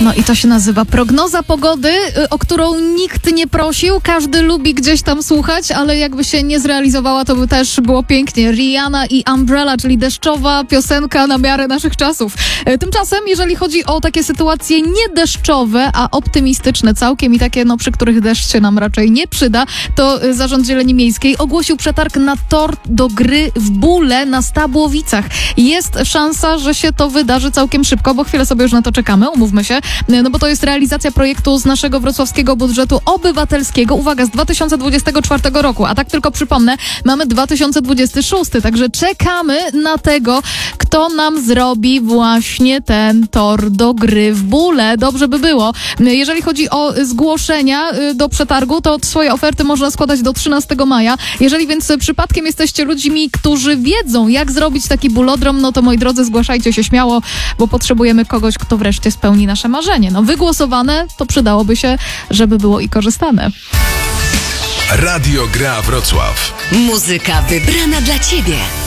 No i to się nazywa prognoza pogody, o którą nikt nie prosił. Każdy lubi gdzieś tam słuchać, ale jakby się nie zrealizowała, to by też było pięknie. Rihanna i Umbrella, czyli deszczowa piosenka na miarę naszych czasów. Tymczasem, jeżeli chodzi o takie sytuacje niedeszczowe, a optymistyczne całkiem i takie, przy których deszcz się nam raczej nie przyda, to Zarząd Zieleni Miejskiej ogłosił przetarg na tor do gry w Bóle na Stabłowicach. Jest szansa, że się to wydarzy całkiem szybko, bo chwilę sobie już na to czekamy, umówmy się, bo to jest realizacja projektu z naszego wrocławskiego budżetu obywatelskiego, uwaga, z 2024 roku, a tak tylko przypomnę, mamy 2026, także czekamy na tego, kto nam zrobi właśnie ten tor do gry w Bóle. Dobrze by było. Jeżeli chodzi o zgłoszenia do przetargu, to swoje oferty można składać do 13 maja. Jeżeli więc przypadkiem jesteście ludźmi, którzy wiedzą, jak zrobić taki bulodrom, to moi drodzy, zgłaszajcie się śmiało, bo potrzebujemy kogoś, kto wreszcie spełni nasze marzenie. Wygłosowane, to przydałoby się, żeby było i korzystane. Radio Gra Wrocław. Muzyka wybrana dla Ciebie.